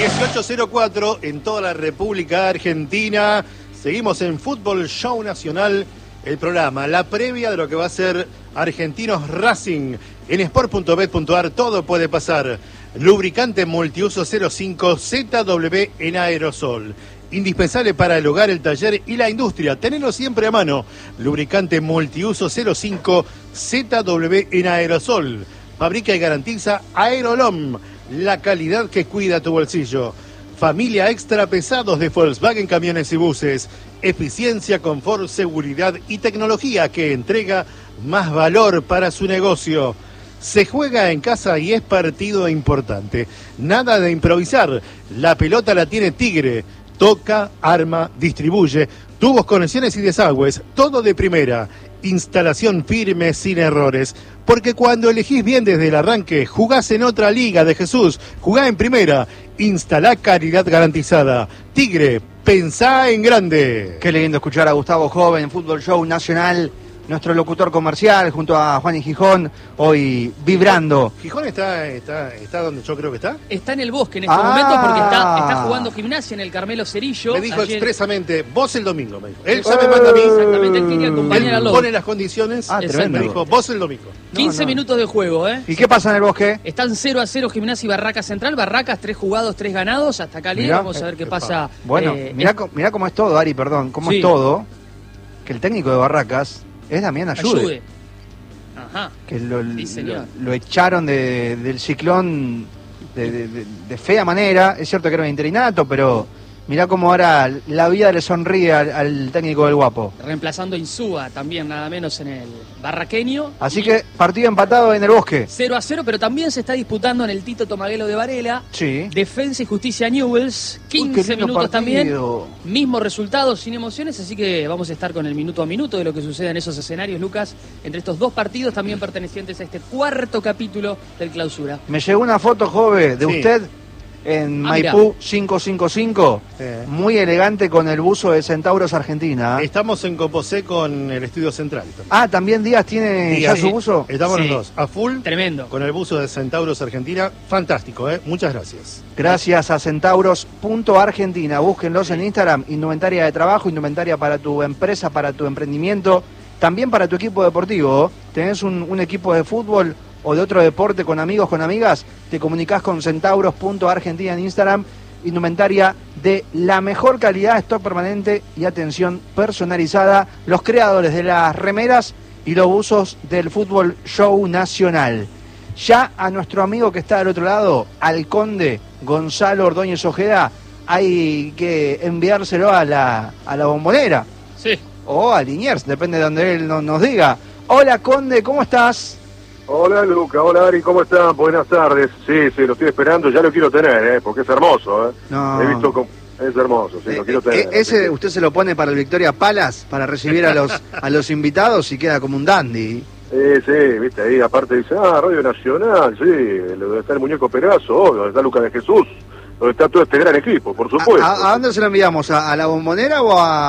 18:04 en toda la República Argentina. Seguimos en Fútbol Show Nacional, el programa, la previa de lo que va a ser Argentinos Racing. En sport.bet.ar todo puede pasar. Lubricante multiuso 05 ZW en aerosol. Indispensable para el hogar, el taller y la industria. Tenelo siempre a mano. Lubricante multiuso 05 ZW en aerosol. Fabrica y garantiza Aerolom, la calidad que cuida tu bolsillo. Familia Extra Pesados de Volkswagen Camiones y Buses. Eficiencia, confort, seguridad y tecnología que entrega más valor para su negocio. Se juega en casa y es partido importante. Nada de improvisar. La pelota la tiene Tigre. Toca, arma, distribuye. Tubos, conexiones y desagües. Todo de primera. Instalación firme, sin errores. Porque cuando elegís bien desde el arranque, jugás en otra liga de Jesús. Jugá en primera. Instalá calidad garantizada. Tigre, pensá en grande. Qué lindo escuchar a Gustavo Joven en Fútbol Show Nacional, nuestro locutor comercial, junto a Juan y Gijón, hoy vibrando. ¿Gijón está donde yo creo que está? Está en el Bosque en este momento porque está jugando Gimnasia en el Carmelo Cerillo. Me dijo expresamente, vos el domingo, me dijo. Él ya me manda a mí. Exactamente, él quería acompañar al Él pone las condiciones. Tremendo. Me dijo, vos el domingo. 15 minutos de juego, ¿Y qué pasa en el Bosque? Están 0-0 Gimnasia y Barracas Central. Barracas, 3 jugados, 3 ganados. Hasta acá liga, vamos a ver qué pasa. Bueno, mirá cómo es todo, Ari, perdón. Cómo es todo, que el técnico de Barracas es Damián Ayude. Ajá. Que lo echaron del Ciclón de fea manera. Es cierto que era un interinato, pero mirá cómo ahora la vida le sonríe al técnico del Guapo. Reemplazando a Insúa también, nada menos en el barraqueño. Así que partido empatado en el Bosque. 0-0, pero también se está disputando en el Tito Tomaguelo de Varela. Sí. Defensa y Justicia Newells. 15 minutos partido también. Mismo resultado, sin emociones, así que vamos a estar con el minuto a minuto de lo que sucede en esos escenarios, Lucas, entre estos dos partidos también pertenecientes a este cuarto capítulo del Clausura. Me llegó una foto, Jove, de usted en Maipú 555, muy elegante con el buzo de Centauros Argentina. Estamos en Composé con el estudio central. ¿También Díaz tiene ya su buzo? Estamos los dos, a full. Tremendo. Con el buzo de Centauros Argentina. Fantástico, muchas gracias. Gracias a Centauros.argentina. Búsquenlos en Instagram. Indumentaria de trabajo, indumentaria para tu empresa, para tu emprendimiento, también para tu equipo deportivo. ¿Tenés un equipo de fútbol o de otro deporte con amigos, con amigas? Te comunicás con Centauros.argentina en Instagram. Indumentaria de la mejor calidad, stock permanente y atención personalizada. Los creadores de las remeras y los buzos del Fútbol Show Nacional. Ya a nuestro amigo que está del otro lado, al conde Gonzalo Ordóñez Ojeda, hay que enviárselo a la Bombonera. Sí. O a Liniers, depende de donde él nos diga. Hola, conde, ¿cómo estás? Hola Luca, hola Ari, ¿cómo están? Buenas tardes. Sí, lo estoy esperando, ya lo quiero tener, porque es hermoso, No. He visto es hermoso, lo quiero tener. ¿Ese usted se lo pone para el Victoria Palace, para recibir a los invitados y queda como un dandy? Sí, viste, ahí aparte dice, Radio Nacional, sí, donde está el muñeco Perazo, donde está Lucas de Jesús, donde está todo este gran equipo, por supuesto. ¿A dónde se lo enviamos? ¿A la Bombonera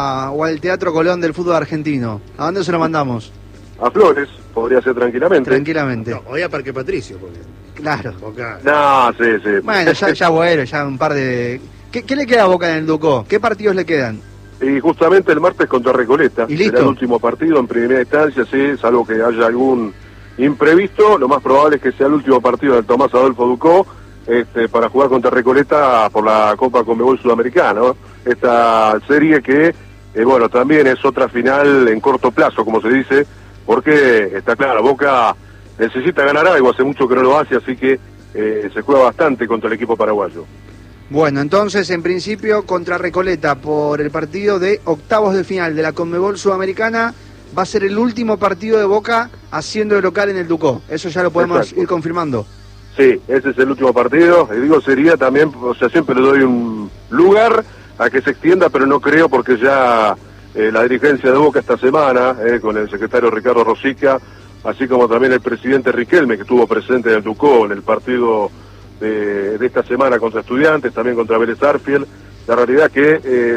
o al Teatro Colón del fútbol argentino? ¿A dónde se lo mandamos? A Flores, podría ser tranquilamente. No, hoy a Parque Patricio, porque... Claro. Boca. No, sí. Bueno, ya un par de... ¿Qué le queda a Boca en el Ducó? ¿Qué partidos le quedan? Y justamente el martes contra Recoleta. ¿Y listo? Será el último partido en primera instancia, sí, salvo que haya algún imprevisto. Lo más probable es que sea el último partido del Tomás Adolfo Ducó para jugar contra Recoleta por la Copa Conmebol Sudamericana, ¿no? Esta serie que, también es otra final en corto plazo, como se dice, porque está claro, Boca necesita ganar algo, hace mucho que no lo hace, así que se juega bastante contra el equipo paraguayo. Bueno, entonces, en principio, contra Recoleta, por el partido de octavos de final de la Conmebol Sudamericana, va a ser el último partido de Boca haciendo de local en el Ducó. Eso ya lo podemos ir confirmando. Sí, ese es el último partido. Y digo, sería también, siempre le doy un lugar a que se extienda, pero no creo, porque ya la dirigencia de Boca esta semana, con el secretario Ricardo Rosica, así como también el presidente Riquelme, que estuvo presente en el Ducó en el partido de esta semana contra Estudiantes, también contra Vélez Sarsfield. La realidad que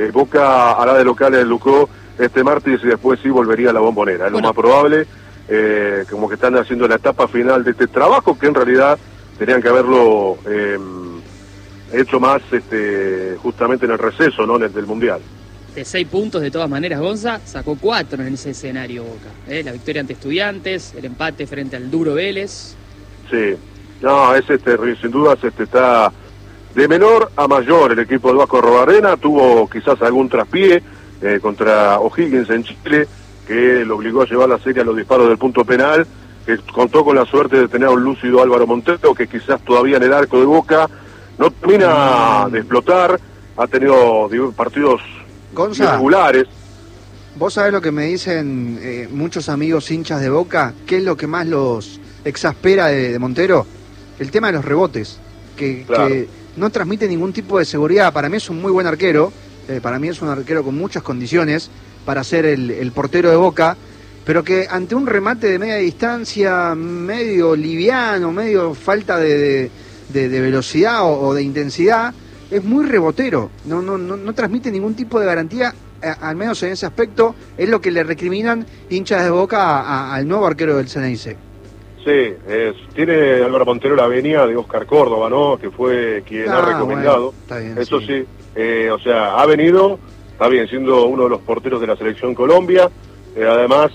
Boca hará de local en el Ducó este martes y después sí volvería a la Bombonera. Es lo más probable, como que están haciendo la etapa final de este trabajo, que en realidad tenían que haberlo hecho más justamente en el receso, ¿no? Del Mundial. De 6 puntos, de todas maneras, Gonza sacó 4 en ese escenario Boca. La victoria ante Estudiantes, el empate frente al duro Vélez. Sí, no, sin dudas está de menor a mayor el equipo de Vasco Arrobarrena. Tuvo quizás algún traspié contra O'Higgins en Chile, que lo obligó a llevar la serie a los disparos del punto penal, que contó con la suerte de tener a un lúcido Álvaro Montero, que quizás todavía en el arco de Boca no termina de explotar. Ha tenido partidos Gonza, regulares. ¿Vos sabés lo que me dicen muchos amigos hinchas de Boca? ¿Qué es lo que más los exaspera de Montero? El tema de los rebotes, Claro. que no transmite ningún tipo de seguridad. Para mí es un muy buen arquero, para mí es un arquero con muchas condiciones para ser el portero de Boca, pero que ante un remate de media distancia, medio liviano, medio falta de velocidad o de intensidad, es muy rebotero, no transmite ningún tipo de garantía, al menos en ese aspecto. Es lo que le recriminan hinchas de Boca al nuevo arquero del Ceneice. Sí, tiene Álvaro Montero la venia de Oscar Córdoba, ¿no? Que fue quien ha recomendado. Bueno, está bien, eso sí, o sea, ha venido, está bien, siendo uno de los porteros de la selección Colombia. Además,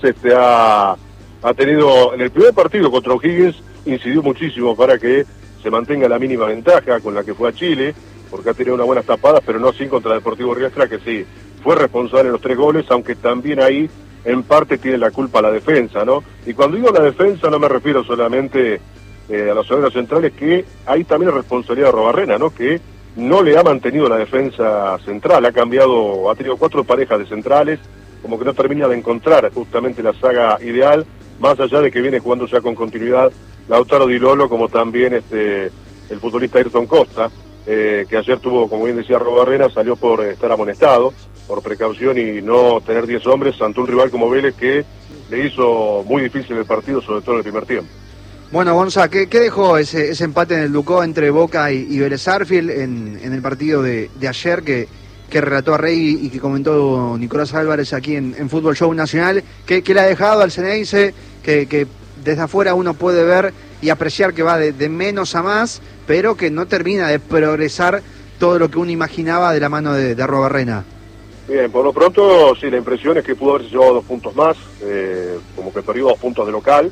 ha tenido, en el primer partido contra O'Higgins, incidió muchísimo para que se mantenga la mínima ventaja con la que fue a Chile, porque ha tenido unas buenas tapadas, pero no así contra Deportivo Riestra, que sí, fue responsable en los 3 goles, aunque también ahí en parte tiene la culpa la defensa, ¿no? Y cuando digo la defensa no me refiero solamente a los zagueros centrales, que ahí también es responsabilidad de Arrobarrena, ¿no? Que no le ha mantenido la defensa central, ha tenido 4 parejas de centrales, como que no termina de encontrar justamente la saga ideal, más allá de que viene jugando ya con continuidad Lautaro Di Lolo, como también el futbolista Ayrton Costa, que ayer tuvo, como bien decía Arrobarrena, salió por estar amonestado, por precaución y no tener 10 hombres ante un rival como Vélez, que le hizo muy difícil el partido, sobre todo en el primer tiempo. Bueno, Gonza, ¿qué dejó ese empate en el Ducó entre Boca y Vélez Sarsfield en el partido de ayer que relató a Rey y que comentó Nicolás Álvarez aquí en Fútbol Show Nacional? ¿Qué le ha dejado al Ceneice? Que desde afuera uno puede ver y apreciar que va de menos a más, pero que no termina de progresar todo lo que uno imaginaba de la mano de Arrobarrena. Bien, por lo pronto, sí, la impresión es que pudo haberse llevado 2 puntos más, como que perdió 2 puntos de local,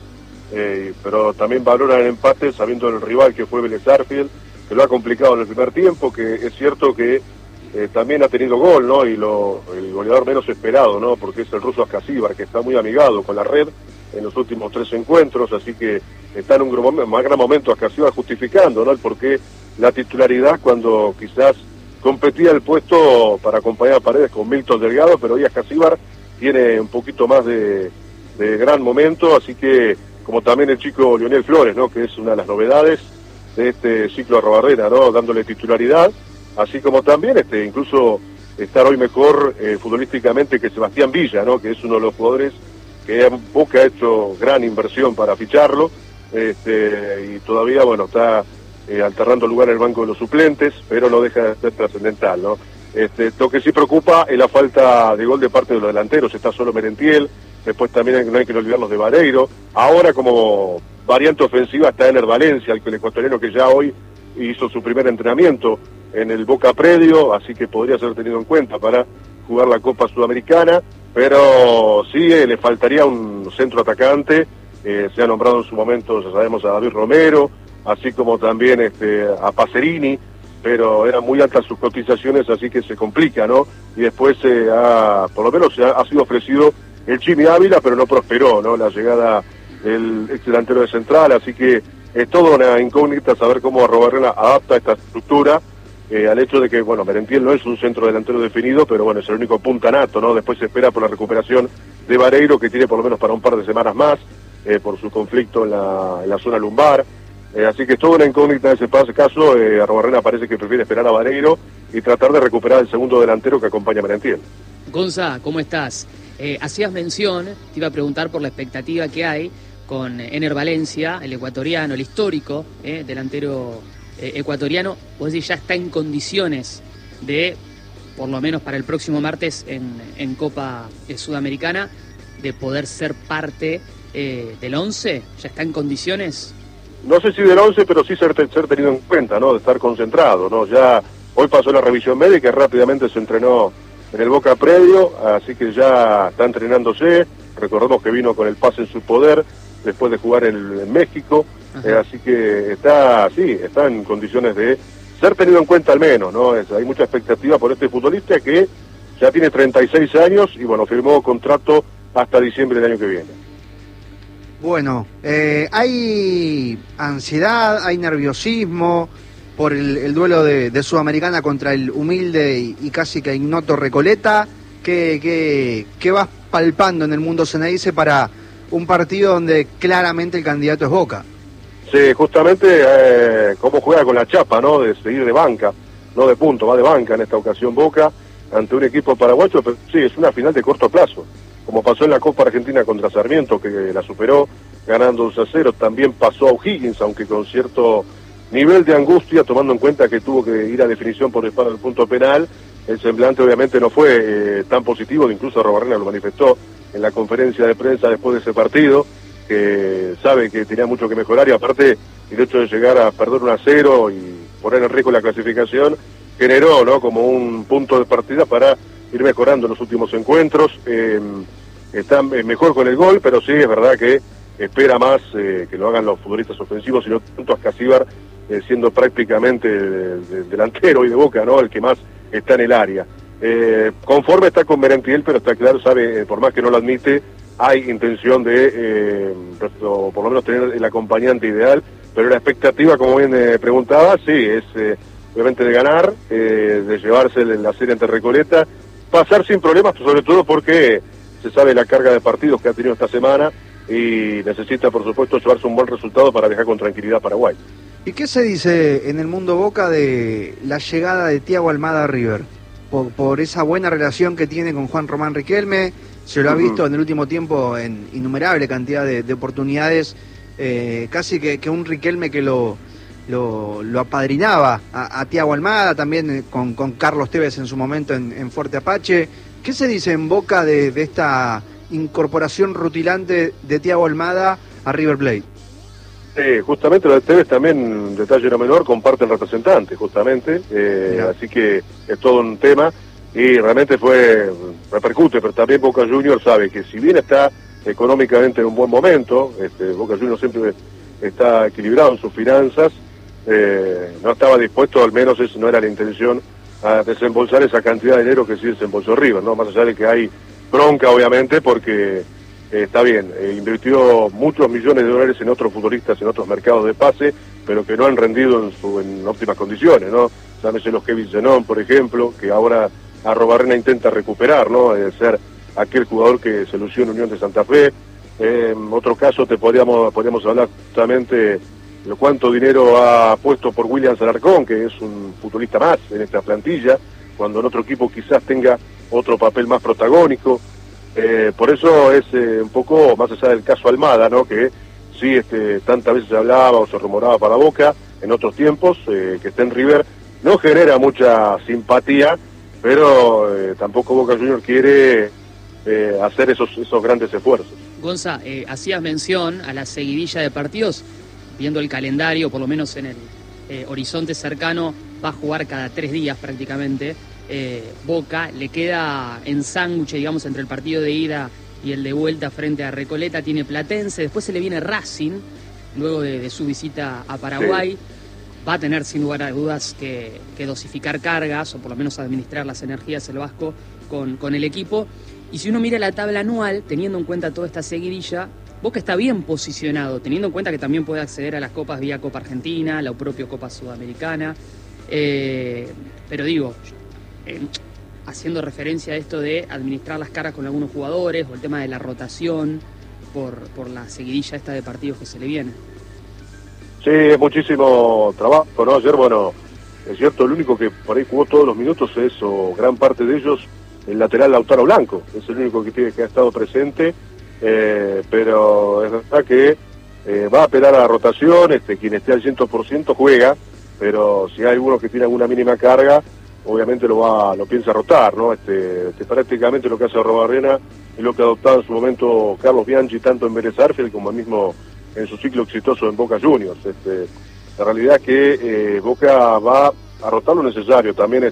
pero también valora el empate sabiendo el rival que fue Vélez Sarsfield, que lo ha complicado en el primer tiempo, que es cierto que también ha tenido gol, ¿no? Y el goleador menos esperado, ¿no? Porque es el ruso Askasibar, que está muy amigado con la red en los últimos 3 encuentros, así que está en un gran momento Askasibar, justificando, ¿no? El porqué la titularidad cuando quizás competía el puesto para acompañar a Paredes con Milton Delgado, pero hoy Askasibar tiene un poquito más de gran momento, así que como también el chico Lionel Flores, ¿no? Que es una de las novedades de este ciclo Arrobarrena, ¿no? Dándole titularidad, así como también incluso estar hoy mejor futbolísticamente que Sebastián Villa, ¿no? Que es uno de los jugadores que Boca ha hecho gran inversión para ficharlo, y todavía, bueno, está alternando lugar en el banco de los suplentes, pero no deja de ser trascendental, ¿no? Lo que sí preocupa es la falta de gol de parte de los delanteros. Está solo Merentiel, después también no hay que olvidar los de Vareiro. Ahora como variante ofensiva está Ener Valencia, el ecuatoriano que ya hoy hizo su primer entrenamiento en el Boca Predio, así que podría ser tenido en cuenta para jugar la Copa Sudamericana, pero sí le faltaría un centro atacante. Se ha nombrado en su momento, ya sabemos, a David Romero, así como también a Pacerini, pero eran muy altas sus cotizaciones, así que se complica, ¿no? Y después, por lo menos, ha sido ofrecido el Chimi Ávila, pero no prosperó, ¿no? La llegada del ex delantero de Central, así que es toda una incógnita saber cómo Arrobarrena adapta esta estructura al hecho de que, bueno, Merentiel no es un centro delantero definido, pero bueno, es el único puntanato, ¿no? Después se espera por la recuperación de Vareiro, que tiene por lo menos para un par de semanas más, por su conflicto en la zona lumbar. Así que es toda una incógnita en ese caso. Arrobarrena parece que prefiere esperar a Vareiro y tratar de recuperar el segundo delantero que acompaña a Merentiel. Gonza, ¿cómo estás? Hacías mención, te iba a preguntar por la expectativa que hay con Ener Valencia, el ecuatoriano, el histórico delantero ecuatoriano. Vos decís, ya está en condiciones de, por lo menos para el próximo martes en Copa Sudamericana, de poder ser parte del 11. ¿Ya está en condiciones? no sé si del 11, pero sí ser tenido en cuenta, ¿no? De estar concentrado, ¿no? Ya hoy pasó la revisión médica y rápidamente se entrenó en el Boca Predio, así que ya está entrenándose. Recordemos que vino con el pase en su poder después de jugar en México, así que está en condiciones de ser tenido en cuenta al menos, ¿no? Hay mucha expectativa por este futbolista que ya tiene 36 años y bueno, firmó contrato hasta diciembre del año que viene. Bueno, hay ansiedad, hay nerviosismo por el duelo de Sudamericana contra el humilde y casi que ignoto Recoleta. ¿Qué vas palpando en el mundo Ceneice para un partido donde claramente el candidato es Boca? Sí, justamente cómo juega con la chapa, ¿no? De seguir de banca, no de punto, va de banca en esta ocasión Boca ante un equipo paraguayo, pero sí, es una final de corto plazo. Como pasó en la Copa Argentina contra Sarmiento, que la superó ganando 2-0, también pasó a O'Higgins, aunque con cierto nivel de angustia, tomando en cuenta que tuvo que ir a definición por disparo del punto penal. El semblante obviamente no fue tan positivo, incluso Arrobarrena lo manifestó en la conferencia de prensa después de ese partido, que sabe que tenía mucho que mejorar, y aparte el hecho de llegar a perder 1-0 y poner en riesgo la clasificación generó, ¿no?, como un punto de partida para ir mejorando en los últimos encuentros. Está mejor con el gol, pero sí es verdad que espera más que lo hagan los futbolistas ofensivos y no tanto a Ascasíbar, siendo prácticamente el delantero y de Boca, ¿no?, el que más está en el área. Conforme está con Merentiel, pero está claro, sabe, por más que no lo admite, hay intención de, por lo menos, tener el acompañante ideal, pero la expectativa, como bien preguntaba, sí, es obviamente de ganar, de llevarse la serie ante Recoleta, pasar sin problemas, sobre todo porque se sabe la carga de partidos que ha tenido esta semana y necesita, por supuesto, llevarse un buen resultado para viajar con tranquilidad a Paraguay. ¿Y qué se dice en el mundo Boca de la llegada de Thiago Almada a River? Por esa buena relación que tiene con Juan Román Riquelme, se lo ha visto en el último tiempo en innumerable cantidad de oportunidades, casi que un Riquelme que lo apadrinaba a Thiago Almada, también con Carlos Tevez en su momento en Fuerte Apache. ¿Qué se dice en Boca de esta incorporación rutilante de Thiago Almada a River Plate? Justamente lo de Tevez también, detalle no menor, comparten representantes, justamente, así que es todo un tema, y realmente repercute, pero también Boca Juniors sabe que si bien está económicamente en un buen momento, Boca Juniors siempre está equilibrado en sus finanzas, no estaba dispuesto, al menos eso no era la intención, a desembolsar esa cantidad de dinero que sí desembolsó River, ¿no? Más allá de que hay bronca, obviamente, porque está bien, invirtió muchos millones de dólares en otros futbolistas, en otros mercados de pase, pero que no han rendido en óptimas condiciones, ¿no? Llámese los Kevin Zenón, por ejemplo, que ahora Arrobarrena intenta recuperar, ¿no? De ser aquel jugador que se lució en Unión de Santa Fe. Otro caso podríamos hablar justamente de cuánto dinero ha puesto por William Alarcón, que es un futbolista más en esta plantilla, cuando en otro equipo quizás tenga otro papel más protagónico. Por eso es un poco más allá del caso Almada, ¿no?, que sí tantas veces se hablaba o se rumoraba para Boca en otros tiempos, que esté en River, no genera mucha simpatía, pero tampoco Boca Juniors quiere hacer esos grandes esfuerzos. Gonza, hacías mención a la seguidilla de partidos, viendo el calendario, por lo menos en el horizonte cercano, va a jugar cada 3 días prácticamente. Boca le queda en sándwich, digamos, entre el partido de ida y el de vuelta frente a Recoleta. Tiene Platense, después se le viene Racing luego de su visita a Paraguay. Sí. Va a tener sin lugar a dudas que dosificar cargas, o por lo menos administrar las energías el Vasco con el equipo. Y si uno mira la tabla anual, teniendo en cuenta toda esta seguidilla, Boca está bien posicionado, teniendo en cuenta que también puede acceder a las copas vía Copa Argentina, la propia Copa Sudamericana. Pero digo, haciendo referencia a esto de administrar las cargas con algunos jugadores, o el tema de la rotación por la seguidilla esta de partidos que se le viene. Sí, es muchísimo trabajo, ¿no? Ayer, bueno, es cierto, el único que por ahí jugó todos los minutos es, o gran parte de ellos, el lateral Lautaro Blanco, es el único que ha estado presente, pero es verdad que va a apelar a la rotación, quien esté al 100% juega, pero si hay alguno que tiene alguna mínima carga, obviamente lo piensa rotar, ¿no? Prácticamente lo que hace Arrobarrena es lo que ha adoptado en su momento Carlos Bianchi, tanto en Vélez Sarsfield como el mismo en su ciclo exitoso en Boca Juniors. La realidad es que Boca va a rotar lo necesario. También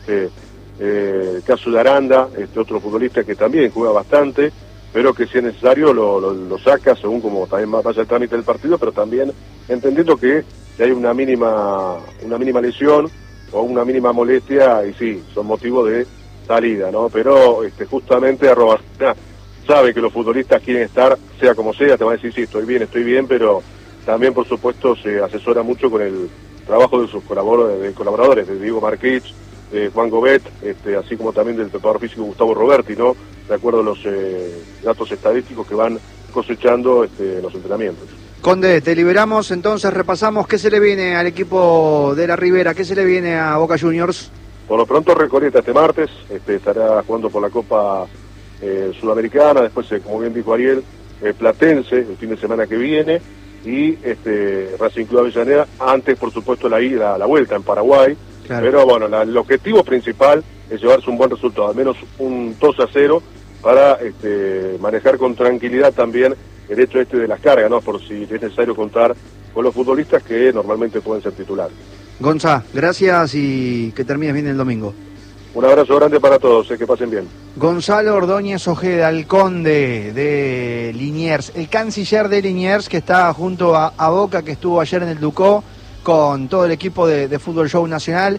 el caso de Aranda, otro futbolista que también juega bastante, pero que si es necesario lo saca según como también vaya el trámite del partido, pero también entendiendo que si hay una mínima lesión o una mínima molestia, y sí, son motivos de salida, ¿no? Pero justamente Arrobarrena sabe que los futbolistas quieren estar, sea como sea, te van a decir, sí, estoy bien, pero también, por supuesto, se asesora mucho con el trabajo de sus colaboradores, de Diego Marquich, de Juan Gobet, así como también del preparador físico Gustavo Roberti, ¿no? De acuerdo a los datos estadísticos que van cosechando los entrenamientos. Conde, te liberamos, entonces repasamos qué se le viene al equipo de la Ribera, qué se le viene a Boca Juniors. Por lo pronto Recoleta este martes, estará jugando por la Copa Sudamericana, después, como bien dijo Ariel, Platense el fin de semana que viene, y Racing Club Avellaneda, antes por supuesto la vuelta en Paraguay, claro. Pero bueno, el objetivo principal es llevarse un buen resultado, al menos un 2-0, para manejar con tranquilidad también el hecho de las cargas, ¿no? Por si es necesario contar con los futbolistas que normalmente pueden ser titulares. Gonza, gracias y que termines bien el domingo. Un abrazo grande para todos, que pasen bien. Gonzalo Ordóñez Ojeda, el conde de Liniers, el canciller de Liniers, que está junto a Boca, que estuvo ayer en el Ducó con todo el equipo de Fútbol Show Nacional,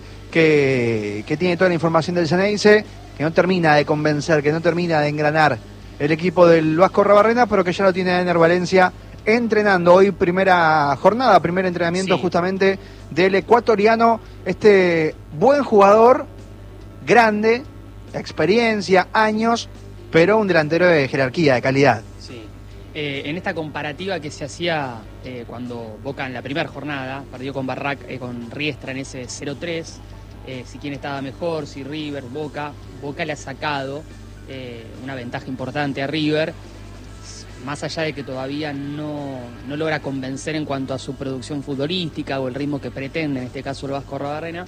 que tiene toda la información del Ceneice, que no termina de convencer, que no termina de engranar el equipo del Vasco Arrobarrena, pero que ya lo tiene Ener Valencia entrenando. Hoy primera jornada, primer entrenamiento, sí, justamente del ecuatoriano, buen jugador, grande, experiencia, años, pero un delantero de jerarquía, de calidad. Sí. En esta comparativa que se hacía cuando Boca en la primera jornada perdió con con Riestra en ese 0-3, si quién estaba mejor, si River, Boca le ha sacado una ventaja importante a River, más allá de que todavía no logra convencer en cuanto a su producción futbolística o el ritmo que pretende, en este caso el Vasco Arrobarrena.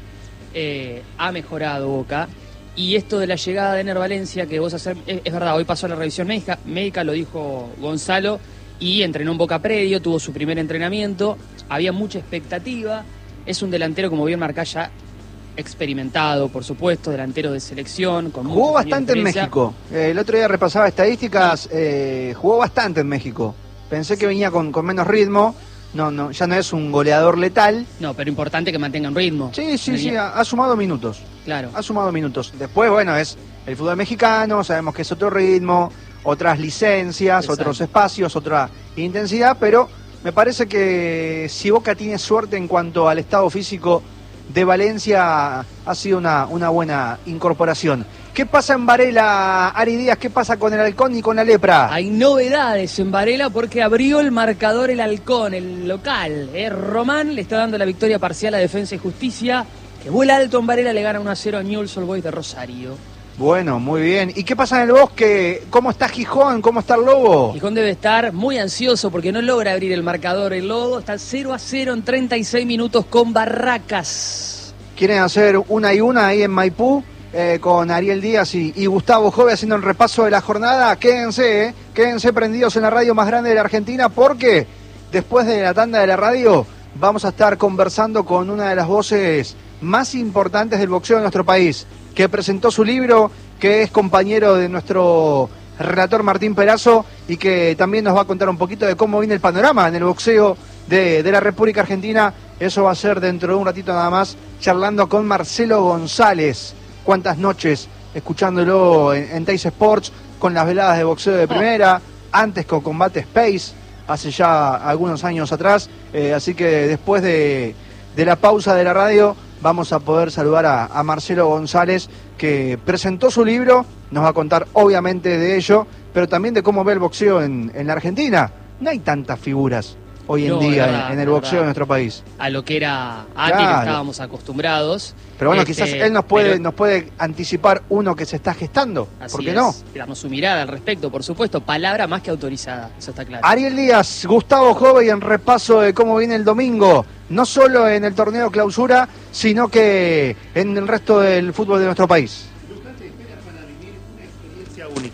Ha mejorado Boca, y esto de la llegada de Ener Valencia, que vos hacer, es verdad, hoy pasó la revisión médica, lo dijo Gonzalo, y entrenó en Boca Predio, tuvo su primer entrenamiento, había mucha expectativa, es un delantero, como bien marcá, ya experimentado, por supuesto, delantero de selección, jugó bastante en México, el otro día repasaba estadísticas, jugó bastante en México, pensé que venía con menos ritmo. No, ya no es un goleador letal. No, pero importante que mantenga un ritmo. Sí, ha sumado minutos. Claro. Ha sumado minutos. Después, bueno, es el fútbol mexicano, sabemos que es otro ritmo, otras licencias, exacto, otros espacios, otra intensidad, pero me parece que si Boca tiene suerte en cuanto al estado físico de Valencia, ha sido una buena incorporación. ¿Qué pasa en Varela, Ari Díaz? ¿Qué pasa con el Halcón y con la Lepra? Hay novedades en Varela porque abrió el marcador el Halcón, el local. Román le está dando la victoria parcial a Defensa y Justicia, que vuela alto en Varela, le gana 1-0 a Newell's Old Boys de Rosario. Bueno, muy bien. ¿Y qué pasa en el Bosque? ¿Cómo está Gijón? ¿Cómo está el Lobo? Gijón debe estar muy ansioso porque no logra abrir el marcador el Lobo. Está 0-0 en 36 minutos con Barracas. ¿Quieren hacer una y una ahí en Maipú? Con Ariel Díaz y Gustavo Jove haciendo el repaso de la jornada. Quédense prendidos en la radio más grande de la Argentina, porque después de la tanda de la radio vamos a estar conversando con una de las voces más importantes del boxeo de nuestro país, que presentó su libro, que es compañero de nuestro relator Martín Perazo, y que también nos va a contar un poquito de cómo viene el panorama en el boxeo de la República Argentina. Eso va a ser dentro de un ratito nada más, charlando con Marcelo González. Cuántas noches escuchándolo en Teis Sports, con las veladas de boxeo de primera, antes con Combate Space, hace ya algunos años atrás. Así que después de la pausa de la radio vamos a poder saludar a Marcelo González, que presentó su libro, nos va a contar obviamente de ello, pero también de cómo ve el boxeo en la Argentina. No hay tantas figuras hoy en día verdad, en el boxeo de nuestro país. A lo que era antes, claro, que estábamos acostumbrados. Pero bueno, quizás él nos puede anticipar uno que se está gestando. ¿Por qué no? Damos su mirada al respecto, por supuesto. Palabra más que autorizada, eso está claro. Ariel Díaz, Gustavo Jove, y en repaso de cómo viene el domingo, no solo en el torneo clausura, sino que en el resto del fútbol de nuestro país. Lucas te espera para vivir una experiencia única.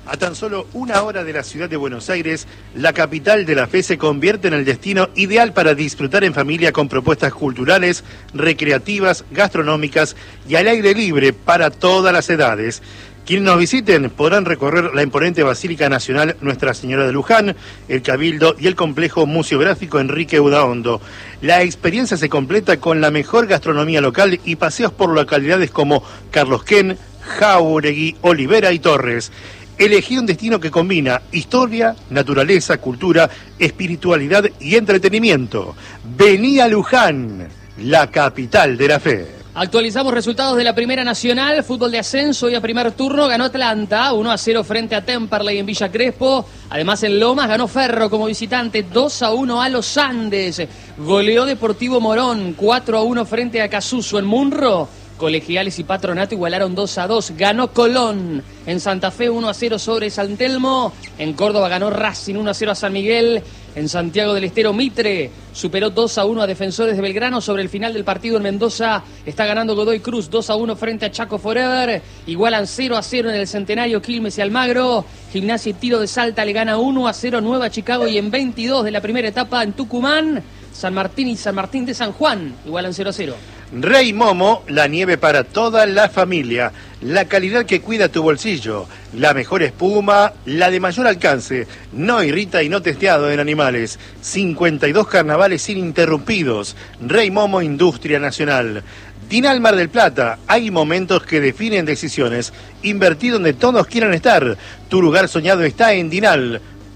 A tan solo 1 hora de la ciudad de Buenos Aires, la capital de la fe se convierte en el destino ideal para disfrutar en familia con propuestas culturales, recreativas, gastronómicas y al aire libre para todas las edades. Quienes nos visiten podrán recorrer la imponente Basílica Nacional Nuestra Señora de Luján, el Cabildo y el complejo museográfico Enrique Udaondo. La experiencia se completa con la mejor gastronomía local y paseos por localidades como Carlos Ken, Jáuregui, Olivera y Torres. Elegí un destino que combina historia, naturaleza, cultura, espiritualidad y entretenimiento. Vení a Luján, la capital de la fe. Actualizamos resultados de la Primera Nacional, fútbol de ascenso y a primer turno ganó Atlanta, 1-0 frente a Temperley en Villa Crespo. Además en Lomas ganó Ferro como visitante, 2-1 a los Andes. Goleó Deportivo Morón, 4-1 frente a Casuso en Munro. Colegiales y Patronato igualaron 2-2. Ganó Colón en Santa Fe 1-0 sobre San Telmo. En Córdoba ganó Racing 1-0 a San Miguel. En Santiago del Estero Mitre superó 2-1 a Defensores de Belgrano. Sobre el final del partido en Mendoza está ganando Godoy Cruz 2-1 frente a Chaco Forever. Igualan 0-0 en el Centenario Quilmes y Almagro. Gimnasia y Tiro de Salta le gana 1-0 Nueva Chicago. Y en 22 de la primera etapa en Tucumán, San Martín y San Martín de San Juan igualan 0-0. Rey Momo, la nieve para toda la familia, la calidad que cuida tu bolsillo, la mejor espuma, la de mayor alcance, no irrita y no testeado en animales, 52 carnavales ininterrumpidos, Rey Momo Industria Nacional. Dinal Mar del Plata, hay momentos que definen decisiones, invertí donde todos quieran estar, tu lugar soñado está en Dinal,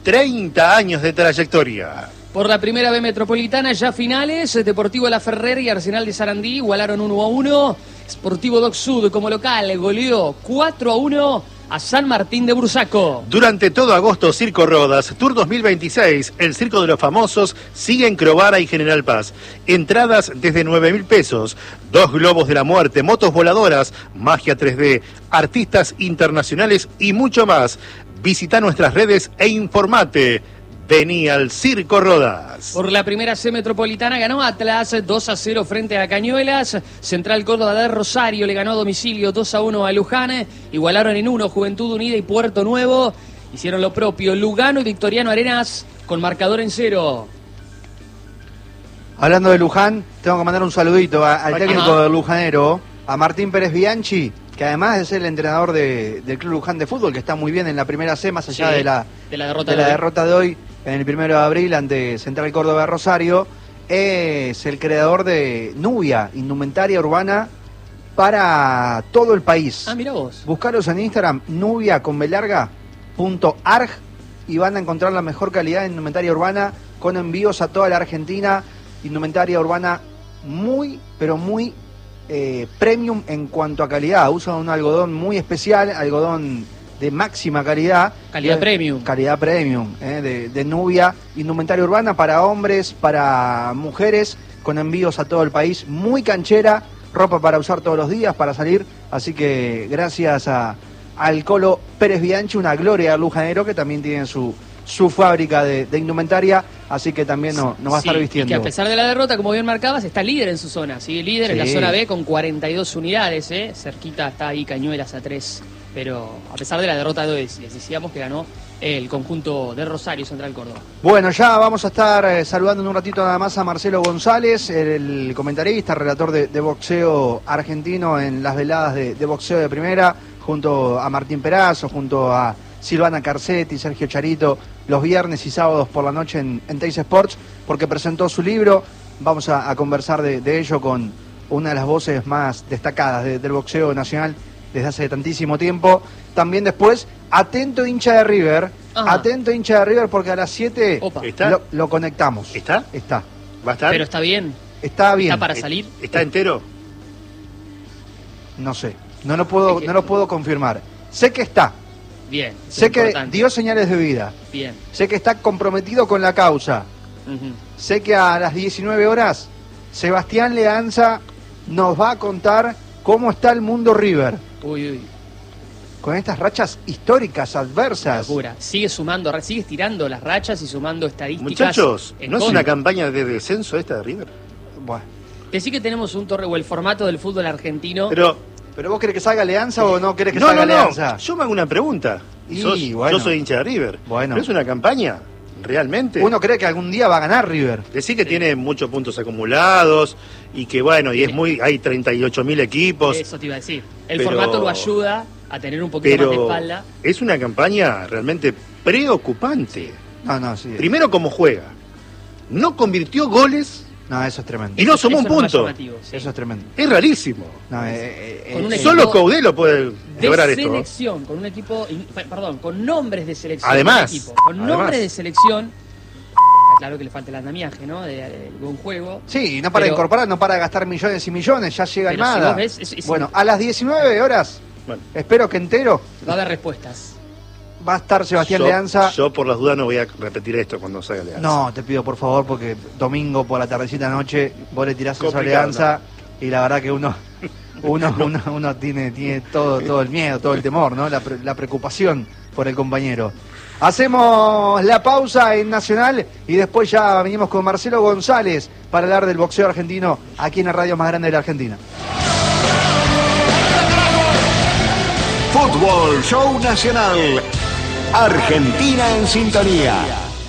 30 años de trayectoria. Por la primera B metropolitana, ya finales, Deportivo La Ferrera y Arsenal de Sarandí igualaron 1-1. Sportivo Doc Sud como local goleó 4-1 a San Martín de Bursaco. Durante todo agosto, Circo Rodas, Tour 2026, el Circo de los Famosos, sigue en Crovara y General Paz. Entradas desde 9.000 pesos, 2 globos de la muerte, motos voladoras, magia 3D, artistas internacionales y mucho más. Visita nuestras redes e informate. Vení al Circo Rodas. Por la primera C metropolitana ganó Atlas 2-0 frente a Cañuelas. Central Córdoba de Rosario le ganó a domicilio 2-1 a Luján. Igualaron en 1 Juventud Unida y Puerto Nuevo. Hicieron lo propio Lugano y Victoriano Arenas con marcador en 0. Hablando de Luján, tengo que mandar un saludito al técnico del Lujanero, a Martín Pérez Bianchi, que además es el entrenador del Club Luján de Fútbol, que está muy bien en la primera C, más allá de la derrota de hoy en el 1 de abril ante Central Córdoba de Rosario. Es el creador de Nubia, indumentaria urbana para todo el país. Ah, mira vos. Buscaros en Instagram, nubia.arg, y van a encontrar la mejor calidad de indumentaria urbana con envíos a toda la Argentina. Indumentaria urbana muy, pero muy premium en cuanto a calidad. Usan un algodón muy especial, algodón de máxima calidad. Calidad premium. Calidad premium, de Nubia. Indumentaria urbana para hombres, para mujeres, con envíos a todo el país. Muy canchera, ropa para usar todos los días, para salir. Así que gracias al Colo Pérez Bianchi, una gloria al lujanero, que también tiene su fábrica de indumentaria, así que también nos va a estar vistiendo. Y que a pesar de la derrota, como bien marcabas, está líder en su zona, sigue líder en la zona B con 42 unidades, cerquita está ahí Cañuelas a 3, pero a pesar de la derrota de hoy, les decíamos que ganó el conjunto de Rosario Central Córdoba. Bueno, ya vamos a estar saludando en un ratito nada más a Marcelo González, el comentarista, relator de boxeo argentino en las veladas de boxeo de primera, junto a Martín Perazo, junto a Silvana Carcetti, Sergio Charito, los viernes y sábados por la noche en Teis Sports, porque presentó su libro. Vamos a conversar de ello con una de las voces más destacadas del boxeo nacional desde hace tantísimo tiempo. También después, atento hincha de River, porque a las 7 lo conectamos. ¿Está? Está. ¿Va a estar? Pero está bien. Está bien. ¿Está para salir? ¿Está entero? No sé, no lo puedo confirmar. Sé que está. Bien. Sé que dio señales de vida. Bien. Sé que está comprometido con la causa. Sé que a las 19 horas Sebastián Leanza nos va a contar cómo está el mundo River. Uy. Con estas rachas históricas, adversas. Locura. Sigue sumando, sigue estirando las rachas y sumando estadísticas. Muchachos, ¿no es una campaña de descenso esta de River? Bueno. Decí que tenemos un torre o el formato del fútbol argentino. Pero ¿Pero vos querés que salga Alianza o no querés que salga Alianza? No, yo me hago una pregunta. Yo soy hincha de River. Bueno. ¿Pero es una campaña? ¿Realmente? Uno cree que algún día va a ganar River. Decir que tiene muchos puntos acumulados y que bueno, y hay 38.000 equipos. Eso te iba a decir. El formato lo ayuda a tener un poquito más de espalda. Es una campaña realmente preocupante. No, sí. Primero, cómo juega. No convirtió goles. No, eso es tremendo. Y no sumó un punto. Sí. Eso es tremendo. Es rarísimo. No, solo Caudelo puede lograr esto. Selección, con un equipo, con nombres de selección. Además. Nombres de selección. Claro que le falta el andamiaje, ¿no? De buen juego. Sí, y no para incorporar, no para gastar millones y millones, ya llega Almada. Bueno, a las 19 horas, espero que entero. Va a haber respuestas. Va a estar Sebastián Leanza. Yo por las dudas no voy a repetir esto cuando salga Leanza. No, te pido por favor, porque domingo por la tardecita noche vos le tirás eso a Leanza y la verdad que uno tiene todo el miedo, todo el temor, ¿no? La preocupación por el compañero. Hacemos la pausa en Nacional y después ya venimos con Marcelo González para hablar del boxeo argentino aquí en la radio más grande de la Argentina. Fútbol Show Nacional. Argentina en sintonía.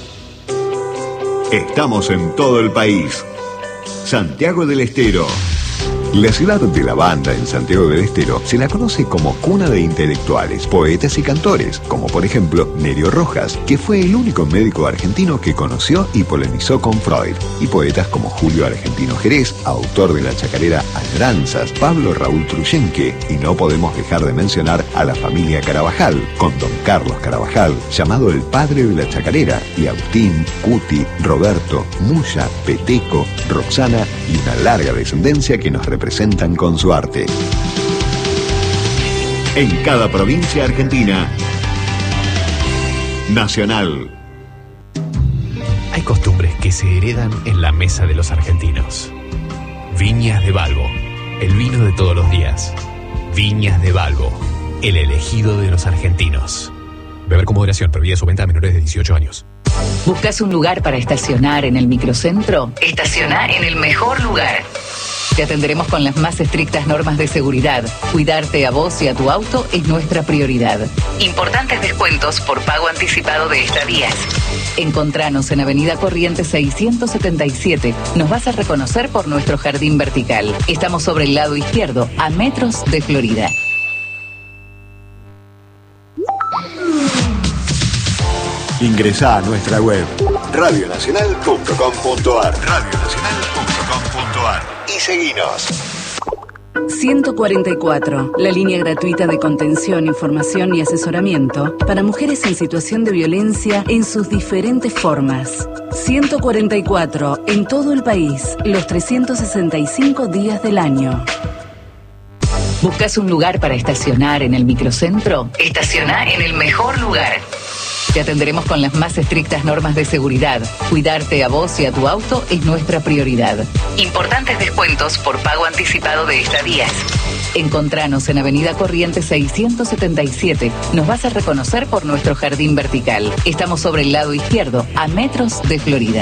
Estamos en todo el país. Santiago del Estero. La ciudad de la banda en Santiago del Estero se la conoce como cuna de intelectuales, poetas y cantores, como por ejemplo Nerio Rojas, que fue el único médico argentino que conoció y polemizó con Freud, y poetas como Julio Argentino Jerez, autor de la chacarera Añoranzas, Pablo Raúl Truyenque, y no podemos dejar de mencionar a la familia Carabajal, con don Carlos Carabajal, llamado el padre de la chacarera, y Agustín, Cuti, Roberto, Muya, Peteco, Roxana y una larga descendencia que nos representan con su arte. En cada provincia argentina, Nacional. Hay costumbres que se heredan en la mesa de los argentinos. Viñas de Balbo, el vino de todos los días. Viñas de Balbo, el elegido de los argentinos. Beber con moderación, prohibida su venta a menores de 18 años. ¿Buscas un lugar para estacionar en el microcentro? Estaciona en el mejor lugar. Te atenderemos con las más estrictas normas de seguridad. Cuidarte a vos y a tu auto es nuestra prioridad. Importantes descuentos por pago anticipado de estadías. Encontranos en Avenida Corrientes 677. Nos vas a reconocer por nuestro jardín vertical. Estamos sobre el lado izquierdo, a metros de Florida. Ingresá a nuestra web radionacional.com.ar radionacional.com.ar y seguinos. 144, la línea gratuita de contención, información y asesoramiento para mujeres en situación de violencia en sus diferentes formas. 144, en todo el país, los 365 días del año. ¿Buscas un lugar para estacionar en el microcentro? Estaciona en el mejor lugar. Te atenderemos con las más estrictas normas de seguridad. Cuidarte a vos y a tu auto es nuestra prioridad. Importantes descuentos por pago anticipado de estadías. Encontranos en Avenida Corrientes 677. Nos vas a reconocer por nuestro jardín vertical. Estamos sobre el lado izquierdo, a metros de Florida.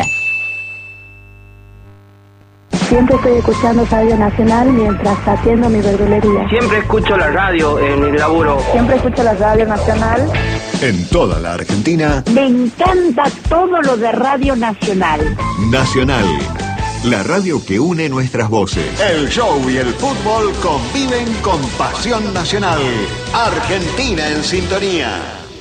Siempre estoy escuchando Radio Nacional mientras atiendo mi verdulería. Siempre escucho la radio en mi laburo. Siempre escucho la Radio Nacional. En toda la Argentina. Me encanta todo lo de Radio Nacional. Nacional, la radio que une nuestras voces. El show y el fútbol conviven con pasión nacional. Argentina en sintonía.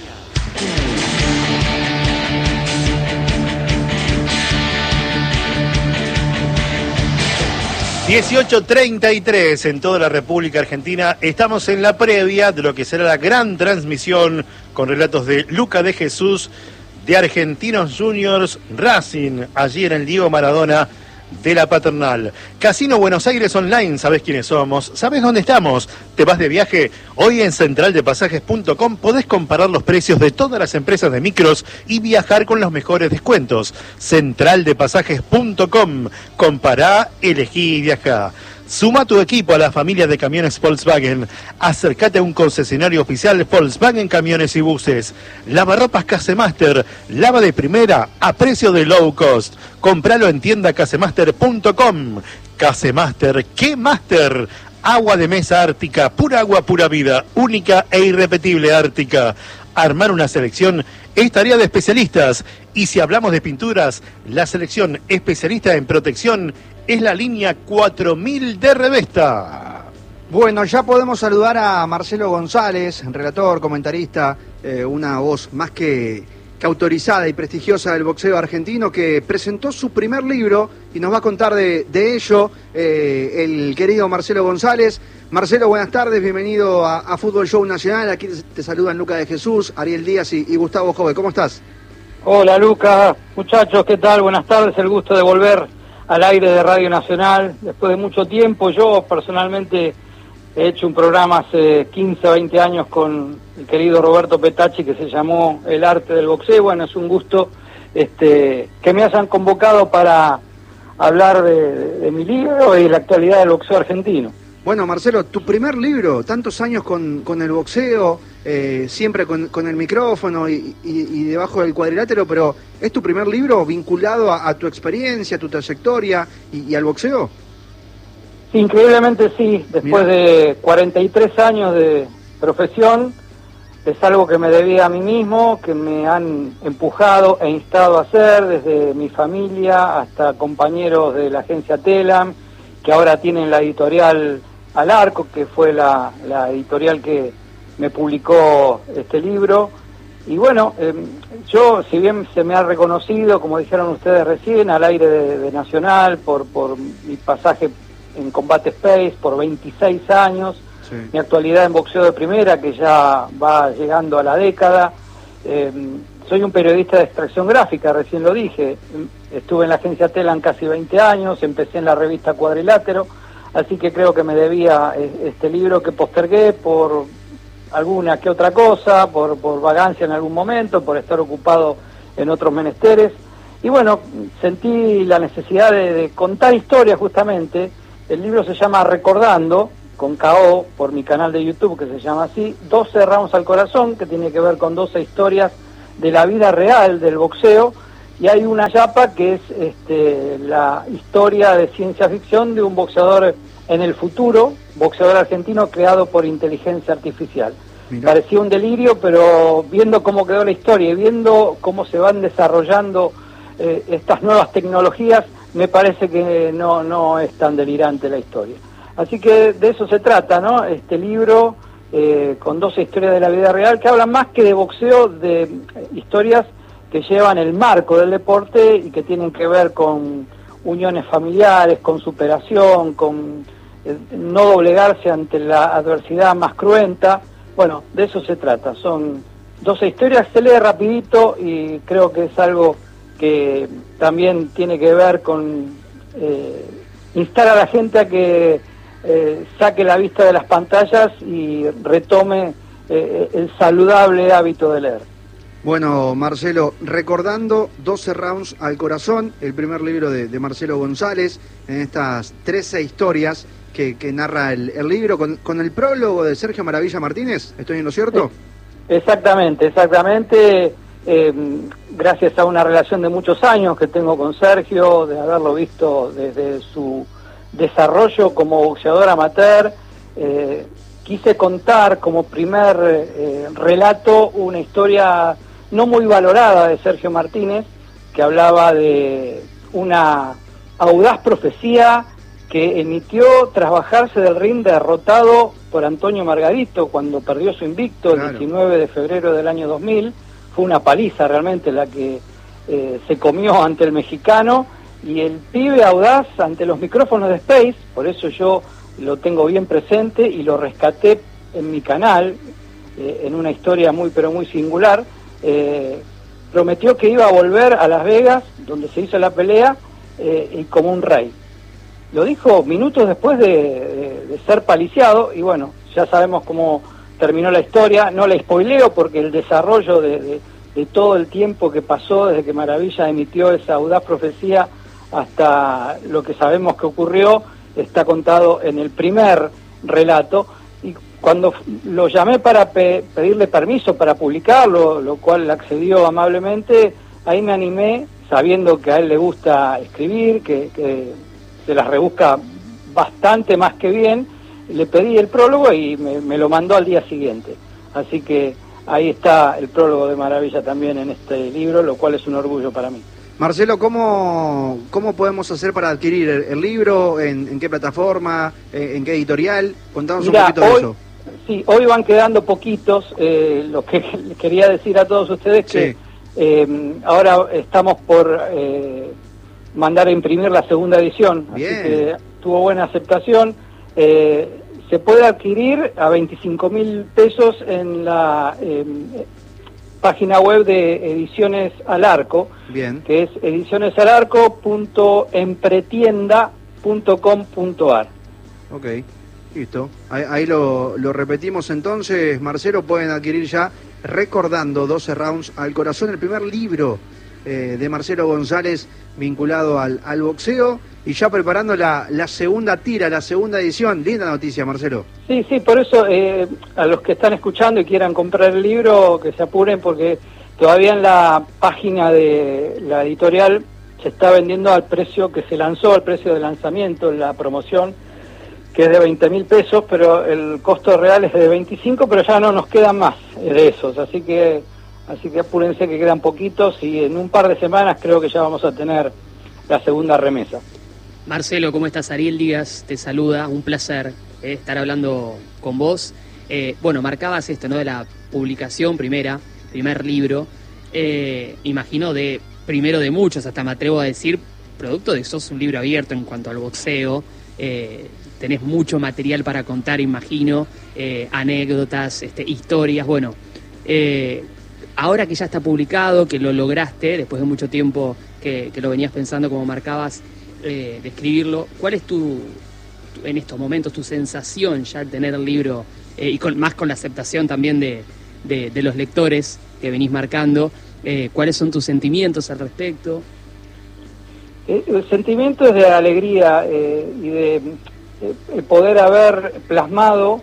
...18:33 en toda la República Argentina. Estamos en la previa de lo que será la gran transmisión con relatos de Luca de Jesús de Argentinos Juniors Racing, allí en el Diego Maradona de la Paternal. Casino Buenos Aires Online, ¿sabés quiénes somos? ¿Sabés dónde estamos? ¿Te vas de viaje? Hoy en centraldepasajes.com podés comparar los precios de todas las empresas de micros y viajar con los mejores descuentos. Centraldepasajes.com. Compará, elegí y viajá. Suma tu equipo a la familia de camiones Volkswagen. Acércate a un concesionario oficial Volkswagen Camiones y Buses. Lavarropas Casemaster, lava de primera a precio de low cost. Compralo en tiendacasemaster.com. Casemaster, ¿qué Master? Agua de mesa Ártica, pura agua, pura vida, única e irrepetible Ártica. Armar una selección es tarea de especialistas. Y si hablamos de pinturas, la selección especialista en protección es la línea 4000 de Revesta. Bueno, ya podemos saludar a Marcelo González, relator, comentarista, una voz más que autorizada y prestigiosa del boxeo argentino, que presentó su primer libro y nos va a contar de ello el querido Marcelo González. Marcelo, buenas tardes, bienvenido a Fútbol Show Nacional. Aquí te saludan Lucas de Jesús, Ariel Díaz y Gustavo Jove. ¿Cómo estás? Hola Lucas, muchachos, ¿qué tal? Buenas tardes, el gusto de volver al aire de Radio Nacional después de mucho tiempo. Yo personalmente he hecho un programa hace 15 o 20 años con el querido Roberto Petacci que se llamó El Arte del Boxeo. Bueno, es un gusto que me hayan convocado para hablar de mi libro y de la actualidad del boxeo argentino. Bueno, Marcelo, tu primer libro, tantos años con el boxeo, siempre con el micrófono y debajo del cuadrilátero, pero ¿es tu primer libro vinculado a tu experiencia, a tu trayectoria y al boxeo? Increíblemente sí, después de 43 años de profesión, es algo que me debía a mí mismo, que me han empujado e instado a hacer, desde mi familia hasta compañeros de la agencia Telam, que ahora tienen la editorial Al Arco, que fue la editorial que me publicó este libro. Y bueno, yo, si bien se me ha reconocido, como dijeron ustedes recién, al aire de Nacional, por mi pasaje en Combate Space por 26 años, sí, mi actualidad en boxeo de primera, que ya va llegando a la década. Soy un periodista de extracción gráfica, recién lo dije. Estuve en la agencia Telam casi 20 años, empecé en la revista Cuadrilátero, así que creo que me debía este libro, que postergué por alguna que otra cosa, por vagancia en algún momento, por estar ocupado en otros menesteres. Y bueno, sentí la necesidad de contar historias justamente. El libro se llama Recordando, con KO, por mi canal de YouTube, que se llama así, 12 rounds al corazón, que tiene que ver con 12 historias de la vida real del boxeo, y hay una chapa que es la historia de ciencia ficción de un boxeador en el futuro, boxeador argentino creado por inteligencia artificial. Mirá. Parecía un delirio, pero viendo cómo quedó la historia y viendo cómo se van desarrollando estas nuevas tecnologías, me parece que no es tan delirante la historia. Así que de eso se trata, ¿no? Este libro, con 12 historias de la vida real, que hablan más que de boxeo, de historias que llevan el marco del deporte y que tienen que ver con uniones familiares, con superación, con no doblegarse ante la adversidad más cruenta. Bueno, de eso se trata. Son 12 historias, se lee rapidito y creo que es algo que también tiene que ver con instar a la gente a que saque la vista de las pantallas y retome el saludable hábito de leer. Bueno, Marcelo, Recordando, 12 rounds al corazón, el primer libro de Marcelo González, en estas 13 historias que narra el libro, con el prólogo de Sergio Maravilla Martínez. ¿Estoy en lo cierto? Exactamente. Gracias a una relación de muchos años que tengo con Sergio, de haberlo visto desde su desarrollo como boxeador amateur, quise contar como primer relato una historia no muy valorada de Sergio Martínez, que hablaba de una audaz profecía que emitió tras bajarse del ring derrotado por Antonio Margarito cuando perdió su invicto, claro, el 19 de febrero del año 2000. Fue una paliza realmente la que se comió ante el mexicano, y el pibe audaz ante los micrófonos de Space, por eso yo lo tengo bien presente y lo rescaté en mi canal, en una historia muy pero muy singular. Prometió que iba a volver a Las Vegas, donde se hizo la pelea, y como un rey. Lo dijo minutos después de ser paliciado, y bueno, ya sabemos cómo terminó la historia. No la spoileo porque el desarrollo de todo el tiempo que pasó desde que Maravilla emitió esa audaz profecía hasta lo que sabemos que ocurrió está contado en el primer relato. Y cuando lo llamé para pedirle permiso para publicarlo, lo cual accedió amablemente, ahí me animé, sabiendo que a él le gusta escribir, que se las rebusca bastante más que bien. le pedí el prólogo y me lo mandó al día siguiente. Así que ahí está el prólogo de Maravilla también en este libro, lo cual es un orgullo para mí. Marcelo, ¿cómo podemos hacer para adquirir el libro? ¿En qué plataforma? ¿En qué editorial? Contanos un poquito de eso. Sí, hoy van quedando poquitos. Lo que quería decir a todos ustedes que ahora estamos por mandar a imprimir la segunda edición. Bien. Así que tuvo buena aceptación. Se puede adquirir a 25.000 pesos en la página web de Ediciones al Arco, bien, que es edicionesalarco.empretienda.com.ar. Ok, listo. Ahí lo repetimos entonces, Marcelo, pueden adquirir ya Recordando 12 Rounds al Corazón, el primer libro de Marcelo González vinculado al boxeo, y ya preparando la segunda tira, la segunda edición. Linda noticia, Marcelo. Sí, por eso a los que están escuchando y quieran comprar el libro, que se apuren, porque todavía en la página de la editorial se está vendiendo al precio que se lanzó, al precio de lanzamiento, la promoción, que es de 20.000 pesos, pero el costo real es de 25, pero ya no nos quedan más de esos, así que apúrense, que quedan poquitos, y en un par de semanas creo que ya vamos a tener la segunda remesa. Marcelo, ¿cómo estás? Ariel Díaz te saluda, un placer estar hablando con vos. Bueno, marcabas esto, ¿no?, de la publicación primer libro, imagino de primero de muchos, hasta me atrevo a decir, producto de que sos un libro abierto en cuanto al boxeo, tenés mucho material para contar, imagino, anécdotas, historias, bueno, ahora que ya está publicado, que lo lograste, después de mucho tiempo que lo venías pensando, como marcabas, de escribirlo, ¿cuál es en estos momentos tu sensación ya al tener el libro, y más con la aceptación también de los lectores que venís marcando? ¿Cuáles son tus sentimientos al respecto? El sentimiento es de alegría y de poder haber plasmado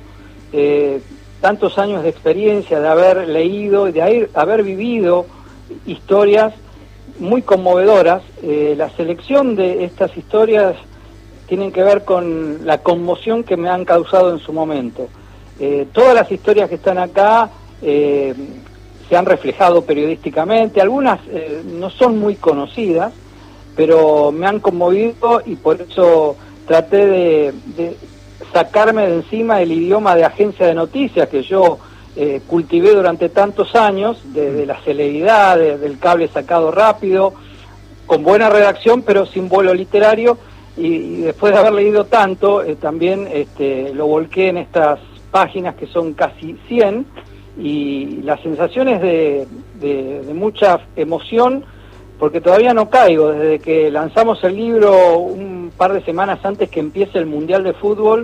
tantos años de experiencia, de haber leído y de haber vivido historias muy conmovedoras. La selección de estas historias tienen que ver con la conmoción que me han causado en su momento. Todas las historias que están acá se han reflejado periodísticamente, algunas no son muy conocidas, pero me han conmovido, y por eso traté de sacarme de encima el idioma de agencia de noticias que yo cultivé durante tantos años, de la celeridad, del cable sacado rápido, con buena redacción pero sin vuelo literario, y después de haber leído tanto, también lo volqué en estas páginas que son casi 100, y las sensaciones de mucha emoción, porque todavía no caigo. Desde que lanzamos el libro un par de semanas antes que empiece el Mundial de Fútbol,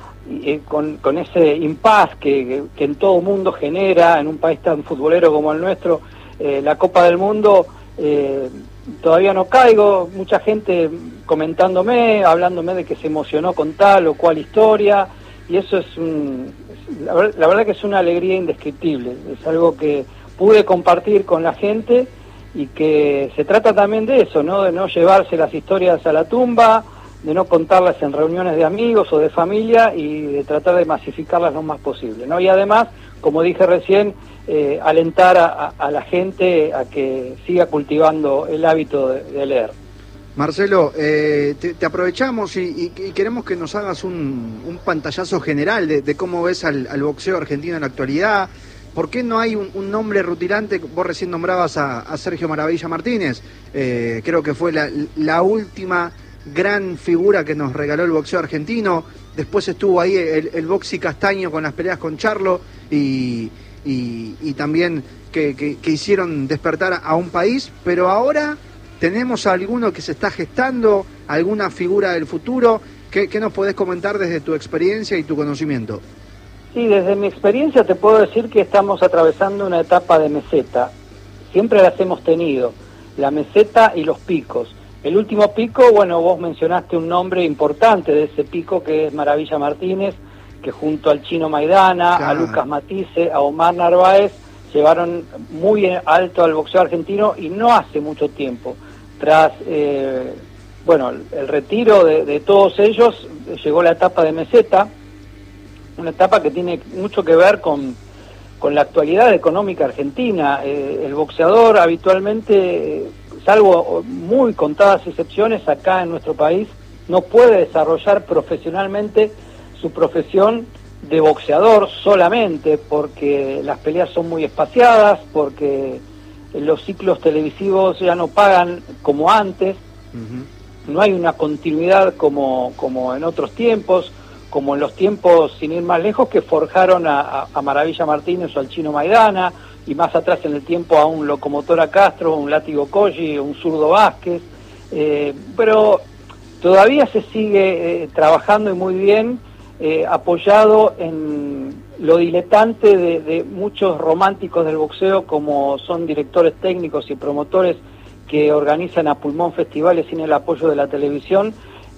con ese impas que en todo mundo genera, en un país tan futbolero como el nuestro, la Copa del Mundo, todavía no caigo. Mucha gente comentándome, hablándome de que se emocionó con tal o cual historia, y eso es la verdad que es una alegría indescriptible. Es algo que pude compartir con la gente, y que se trata también de eso, ¿no?, de no llevarse las historias a la tumba, de no contarlas en reuniones de amigos o de familia, y de tratar de masificarlas lo más posible, ¿no? Y además, como dije recién, alentar a la gente a que siga cultivando el hábito de leer. Marcelo, te aprovechamos y queremos que nos hagas un pantallazo general de cómo ves al boxeo argentino en la actualidad. ¿Por qué no hay un nombre rutilante? Vos recién nombrabas a Sergio Maravilla Martínez, creo que fue la última gran figura que nos regaló el boxeo argentino. Después estuvo ahí el Boxy Castaño con las peleas con Charlo, y también que hicieron despertar a un país. Pero ahora tenemos a alguno que se está gestando, alguna figura del futuro. ¿Qué nos podés comentar desde tu experiencia y tu conocimiento? Sí, desde mi experiencia te puedo decir que estamos atravesando una etapa de meseta. Siempre las hemos tenido, la meseta y los picos. El último pico, bueno, vos mencionaste un nombre importante de ese pico, que es Maravilla Martínez, que junto al Chino Maidana, a Lucas Matisse, a Omar Narváez, llevaron muy alto al boxeo argentino, y no hace mucho tiempo. Tras el retiro de todos ellos, llegó la etapa de meseta, una etapa que tiene mucho que ver con la actualidad económica argentina. El boxeador habitualmente, salvo muy contadas excepciones acá en nuestro país, no puede desarrollar profesionalmente su profesión de boxeador solamente, porque las peleas son muy espaciadas, porque los ciclos televisivos ya no pagan como antes, no hay una continuidad como en otros tiempos, como en los tiempos, sin ir más lejos, que forjaron a Maravilla Martínez o al Chino Maidana, y más atrás en el tiempo a un Locomotora Castro, un Látigo Colli, un Zurdo Vázquez, pero todavía se sigue trabajando y muy bien, apoyado en lo diletante de muchos románticos del boxeo, como son directores técnicos y promotores que organizan a pulmón festivales sin el apoyo de la televisión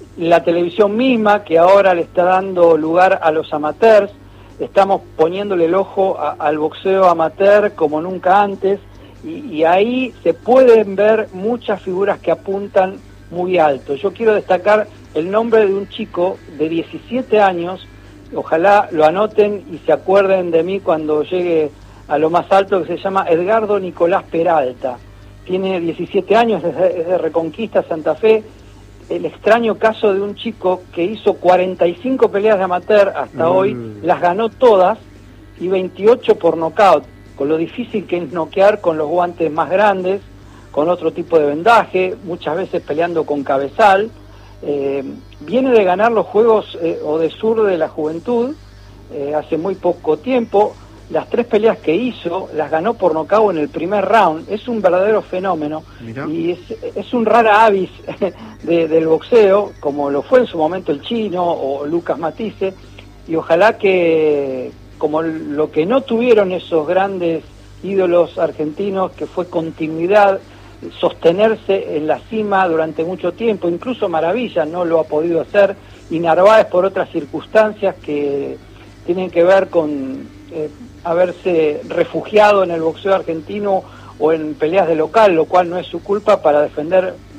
misma, que ahora le está dando lugar a los amateurs. Estamos poniéndole el ojo al boxeo amateur como nunca antes, y ahí se pueden ver muchas figuras que apuntan muy alto. Yo quiero destacar el nombre de un chico de 17 años, ojalá lo anoten y se acuerden de mí cuando llegue a lo más alto, que se llama Edgardo Nicolás Peralta. Tiene 17 años, es de Reconquista, Santa Fe. El extraño caso de un chico que hizo 45 peleas de amateur hasta hoy, las ganó todas, y 28 por nocaut, con lo difícil que es noquear con los guantes más grandes, con otro tipo de vendaje, muchas veces peleando con cabezal. Viene de ganar los Juegos Odesur de la Juventud hace muy poco tiempo. Las 3 peleas que hizo las ganó por nocaut en el primer round. Es un verdadero fenómeno. Mirá. Y es un rara avis del boxeo, como lo fue en su momento el Chino o Lucas Matisse, y ojalá que, como lo que no tuvieron esos grandes ídolos argentinos, que fue continuidad, sostenerse en la cima durante mucho tiempo. Incluso Maravilla no lo ha podido hacer, y Narváez por otras circunstancias que tienen que ver con haberse refugiado en el boxeo argentino o en peleas de local, lo cual no es su culpa, para defender